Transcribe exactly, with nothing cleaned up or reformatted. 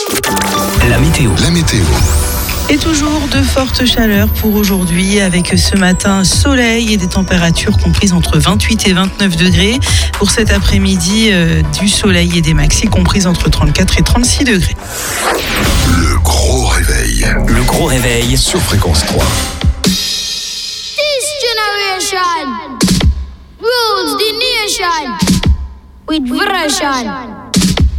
La météo. La météo. Et toujours de fortes chaleurs pour aujourd'hui, avec ce matin soleil et des températures comprises entre vingt-huit et vingt-neuf degrés. Pour cet après-midi, euh, du soleil et des maxi comprises entre trente-quatre et trente-six degrés. Le gros réveil. Le gros réveil sur Fréquence trois. This generation rules the nation with version.